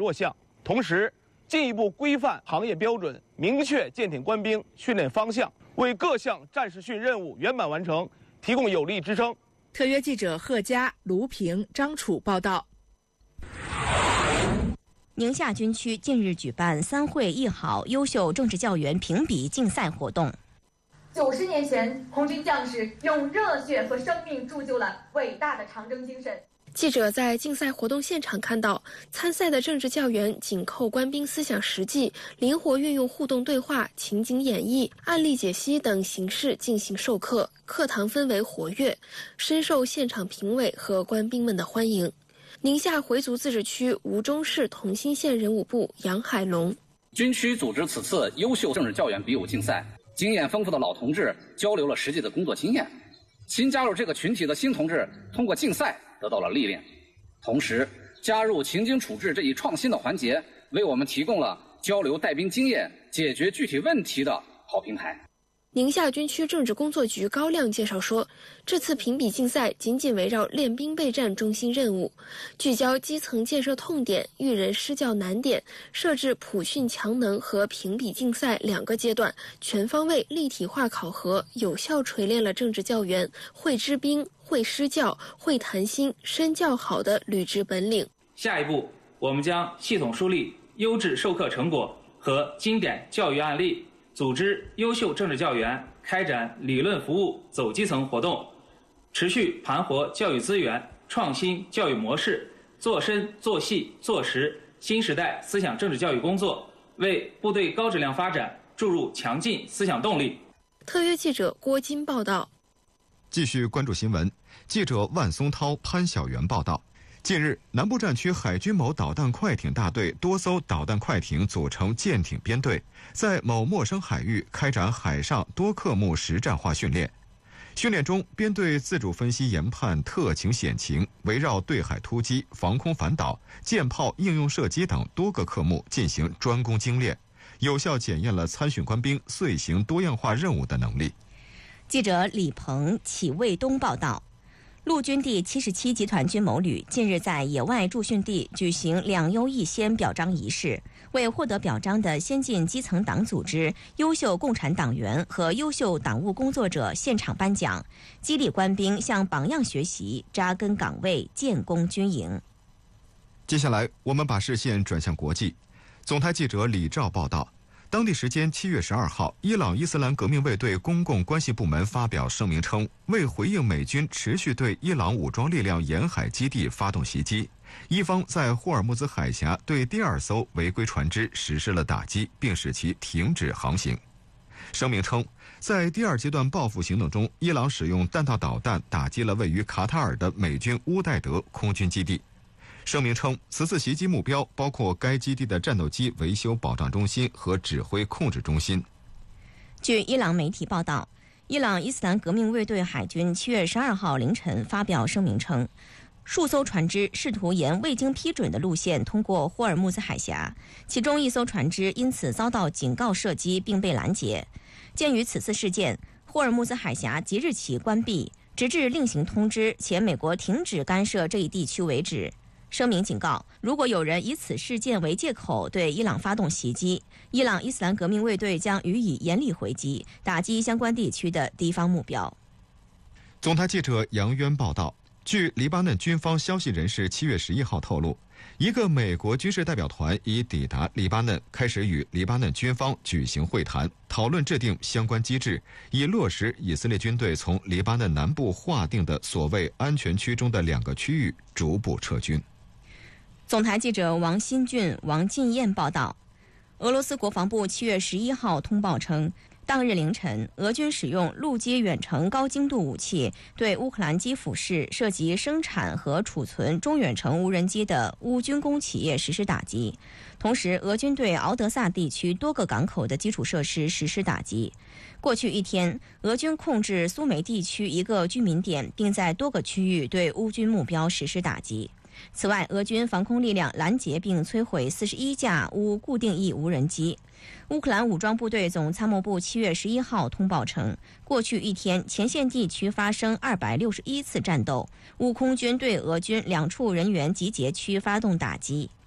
弱项，同时进一步规范行业标准，明确舰艇官兵训练方向，为各项战时训任务圆满完成提供有力支撑。 特约记者贺佳、卢平、张楚报道。 宁夏军区近日举办3会1好优秀政治教员评比竞赛活动。 90年前，红军将士用热血和生命铸就了伟大的长征精神。 记者在竞赛活动现场看到，参赛的政治教员紧扣官兵思想实际，灵活运用互动对话、情景演绎、案例解析等形式进行授课，课堂氛围活跃，深受现场评委和官兵们的欢迎。宁夏回族自治区吴忠市同心县人武部杨海龙： 军区组织此次优秀政治教员比武竞赛，经验丰富的老同志交流了实际的工作经验，新加入这个群体的新同志通过竞赛得到了历练，同时加入情景处置这一创新的环节，为我们提供了交流带兵经验、解决具体问题的好平台。 宁夏军区政治工作局高亮介绍说，这次评比竞赛紧紧围绕练兵备战中心任务，聚焦基层建设痛点、育人施教难点，设置普训强能和评比竞赛2个阶段，全方位立体化考核，有效锤炼了政治教员会支兵、会施教、会谈心、身教好的履职本领。 下一步，我们将系统梳理优质授课成果和经典教育案例，组织优秀政治教员开展理论服务走基层活动，持续盘活教育资源，创新教育模式，做深做细做实新时代思想政治教育工作，为部队高质量发展注入强劲思想动力。 特约记者郭金报道。 继续关注新闻，记者万松涛、潘晓元报道。近日，南部战区海军某导弹快艇大队多艘导弹快艇组成舰艇编队，在某陌生海域开展海上多科目实战化训练。训练中，编队自主分析研判特情险情，围绕对海突击、防空反导、舰炮应用射击等多个科目进行专攻精练，有效检验了参训官兵遂行多样化任务的能力。 记者李鹏、启卫东报道。陆军第77集团军某旅近日在野外驻训地举行2优1先表彰仪式，为获得表彰的先进基层党组织、优秀共产党员和优秀党务工作者现场颁奖，激励官兵向榜样学习，扎根岗位，建功军营。 接下来，我们把视线转向国际。总台记者李兆报道。当地时间7月12号，伊朗伊斯兰革命卫队公共关系部门发表声明称，为回应美军持续对伊朗武装力量沿海基地发动袭击，伊方在霍尔木兹海峡对第2艘违规船只实施了打击，并使其停止航行。声明称，在第2阶段报复行动中，伊朗使用弹道导弹打击了位于卡塔尔的美军乌代德空军基地。声明称，此次袭击目标包括该基地的战斗机维修保障中心和指挥控制中心。 据伊朗媒体报道，伊朗伊斯兰革命卫队海军7月12号凌晨发表声明称，数艘船只试图沿未经批准的路线通过霍尔木兹海峡，其中1艘船只因此遭到警告射击并被拦截。鉴于此次事件，霍尔木兹海峡即日起关闭，直至另行通知且美国停止干涉这一地区为止。声明警告，如果有人以此事件为借口对伊朗发动袭击，伊朗伊斯兰革命卫队将予以严厉回击，打击相关地区的敌方目标。 总台记者杨渊报道，据黎巴嫩军方消息人士7月11号透露，一个美国军事代表团已抵达黎巴嫩，开始与黎巴嫩军方举行会谈，讨论制定相关机制，以落实以色列军队从黎巴嫩南部划定的所谓安全区中的2个区域逐步撤军。 总台记者王新俊、王进燕报道，俄罗斯国防部7月11号通报称，当日凌晨，俄军使用陆基远程高精度武器对乌克兰基辅市涉及生产和储存中远程无人机的乌军工企业实施打击。同时，俄军对敖德萨地区多个港口的基础设施实施打击。过去1天，俄军控制苏梅地区一个居民点，并在多个区域对乌军目标实施打击。此外，俄军防空力量拦截并摧毁41架乌固定翼无人机。乌克兰武装部队总参谋部7月11号通报称，过去1天，前线地区发生261次战斗，乌空军对俄军2处人员集结区发动打击。